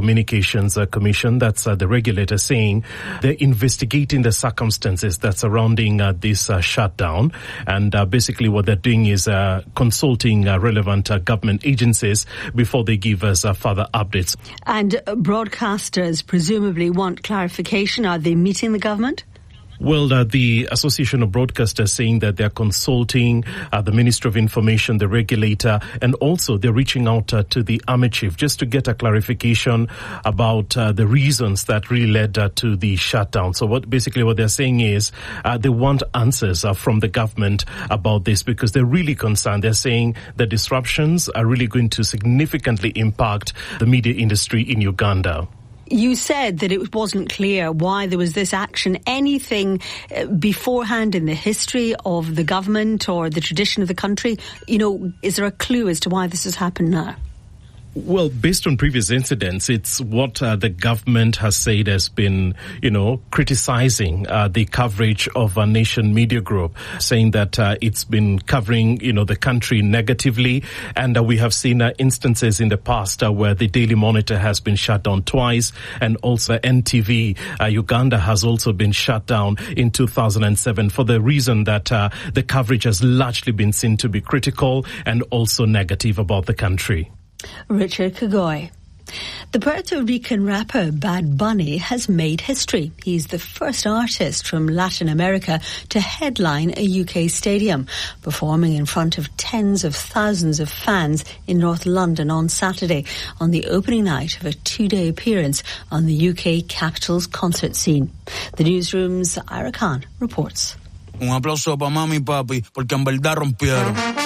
Communications Commission, that's the regulator, saying they're investigating the circumstances that surrounding this shutdown. And basically what they're doing is consulting relevant government agencies before they give us further updates. And broadcasters presumably want clarification. Are they meeting the government? Well, the Association of Broadcasters saying that they're consulting the Ministry of Information, the regulator, and also they're reaching out to the Army Chief just to get a clarification about the reasons that really led to the shutdown. So what they're saying is they want answers from the government about this because they're really concerned. They're saying the disruptions are really going to significantly impact the media industry in Uganda. You said that it wasn't clear why there was this action. Anything beforehand in the history of the government or the tradition of the country? Is there a clue as to why this has happened now? Well, based on previous incidents, it's what the government has said has been, criticizing the coverage of a Nation Media Group, saying that it's been covering, the country negatively. And we have seen instances in the past where the Daily Monitor has been shut down twice, and also NTV Uganda has also been shut down in 2007 for the reason that the coverage has largely been seen to be critical and also negative about the country. Richard Kagoy. The Puerto Rican rapper Bad Bunny has made history. He's the first artist from Latin America to headline a UK stadium, performing in front of tens of thousands of fans in North London on Saturday, on the opening night of a 2-day appearance on the UK capital's concert scene. The newsroom's Ira Khan reports. Un aplauso para mami y papi, porque en verdad rompieron.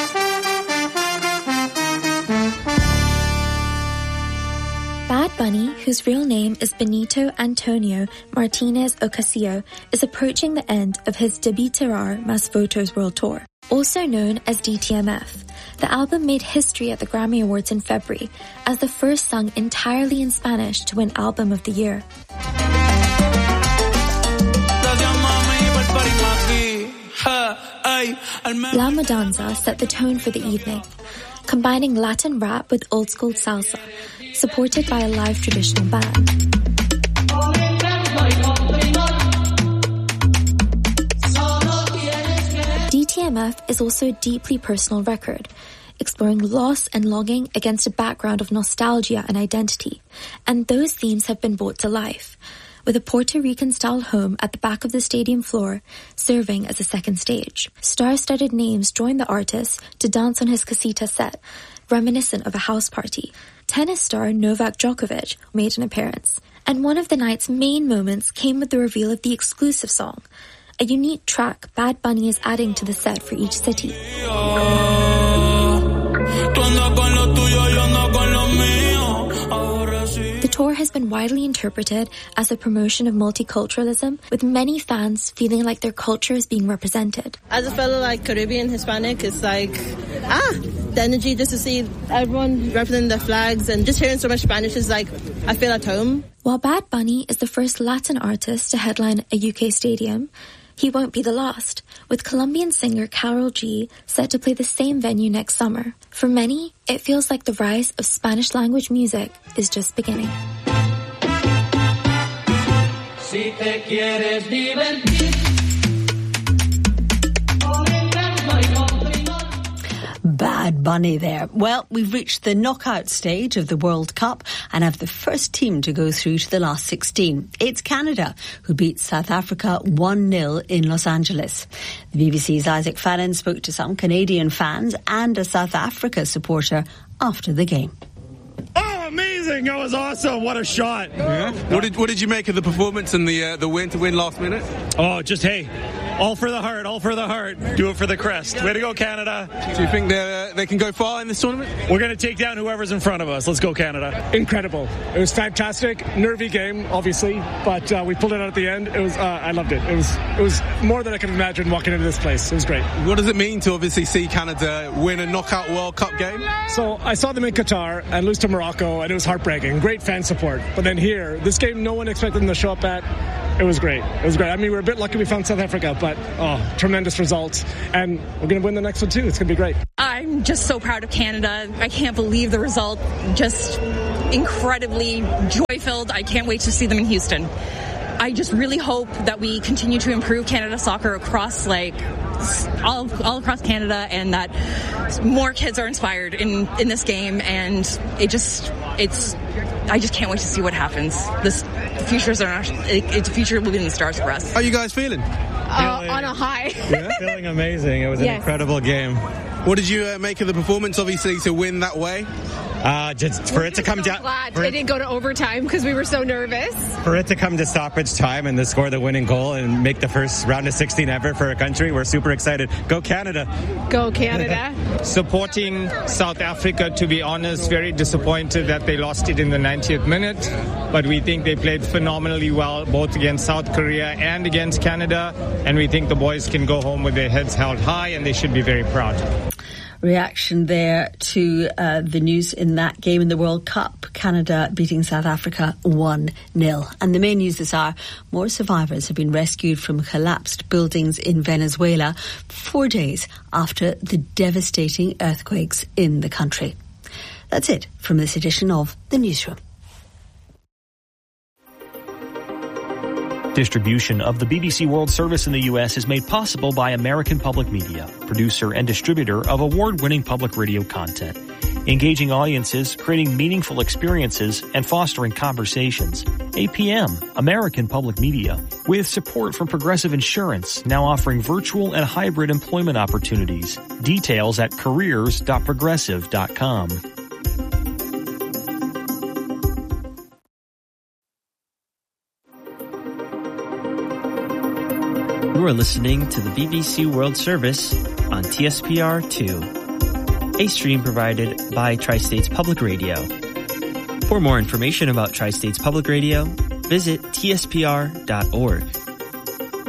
Bad Bunny, whose real name is Benito Antonio Martinez Ocasio, is approaching the end of his Debí Tirar Más Fotos World Tour, also known as DTMF. The album made history at the Grammy Awards in February as the first sung entirely in Spanish to win Album of the Year. La Madanza set the tone for the evening, combining Latin rap with old-school salsa, supported by a live traditional band. DTMF is also a deeply personal record, exploring loss and longing against a background of nostalgia and identity, and those themes have been brought to life, with a Puerto Rican-style home at the back of the stadium floor serving as a second stage. Star-studded names joined the artist to dance on his casita set, reminiscent of a house party. Tennis star Novak Djokovic made an appearance. And one of the night's main moments came with the reveal of the exclusive song, a unique track Bad Bunny is adding to the set for each city. The tour has been widely interpreted as a promotion of multiculturalism, with many fans feeling like their culture is being represented. As a fellow Caribbean Hispanic, it's the energy just to see everyone representing their flags and just hearing so much Spanish is I feel at home. While Bad Bunny is the first Latin artist to headline a UK stadium, he won't be the last, with Colombian singer Karol G set to play the same venue next summer. For many, it feels like the rise of Spanish-language music is just beginning. Si te quieres divertir. Bad Bunny there. Well, we've reached the knockout stage of the World Cup and have the first team to go through to the last 16. It's Canada, who beat South Africa 1-0 in Los Angeles. The BBC's Isaac Fannin spoke to some Canadian fans and a South Africa supporter after the game. Oh, amazing! That was awesome. What a shot. Yeah. What did you make of the performance and the win to win last minute? Oh, just, hey, all for the heart, all for the heart. Do it for the crest. Way to go, Canada. Do you think they can go far in this tournament? We're going to take down whoever's in front of us. Let's go, Canada. Incredible. It was fantastic. Nervy game, obviously, but we pulled it out at the end. It was I loved it. It was more than I could imagine walking into this place. It was great. What does it mean to obviously see Canada win a knockout World Cup game? So I saw them in Qatar and lose to Morocco, and it was heartbreaking. Great fan support. But then here, this game no one expected them to show up at. It was great. It was great. I mean, we're a bit lucky we found South Africa, but tremendous results. And we're going to win the next one too. It's going to be great. I'm just so proud of Canada. I can't believe the result. Just incredibly joy-filled. I can't wait to see them in Houston. I just really hope that we continue to improve Canada soccer across all across Canada, and that more kids are inspired in this game. And I just can't wait to see what happens. The future will be in the stars for us. How are you guys feeling? On a high. Yeah, feeling amazing. It was an incredible game. What did you make of the performance, obviously, to win that way? Just for it to come down. Glad it didn't go to overtime because we were so nervous. For it to come to stoppage time and to score the winning goal and make the first round of 16 ever for our country, we're super excited. Go Canada. Go Canada. Supporting South Africa, to be honest, very disappointed that they lost it in the 90th minute. But we think they played phenomenally well, both against South Korea and against Canada. And we think the boys can go home with their heads held high, and they should be very proud. Reaction there to the news in that game in the World Cup. Canada beating South Africa 1-0. And the main news this hour, more survivors have been rescued from collapsed buildings in Venezuela 4 days after the devastating earthquakes in the country. That's it from this edition of The Newsroom. Distribution of the BBC World Service in the U.S. is made possible by American Public Media, producer and distributor of award-winning public radio content. Engaging audiences, creating meaningful experiences, and fostering conversations. APM, American Public Media, with support from Progressive Insurance, now offering virtual and hybrid employment opportunities. Details at careers.progressive.com. You are listening to the BBC World Service on TSPR2, a stream provided by Tri-States Public Radio. For more information about Tri-States Public Radio, visit tspr.org.